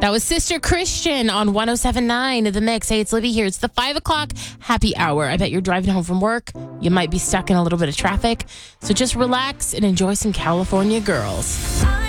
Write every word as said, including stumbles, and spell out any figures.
That was Sister Christian on one oh seven point nine The Mix. Hey, it's Libby here. It's the five o'clock happy hour. I bet you're driving home from work. You might be stuck in a little bit of traffic. So just relax and enjoy some California girls.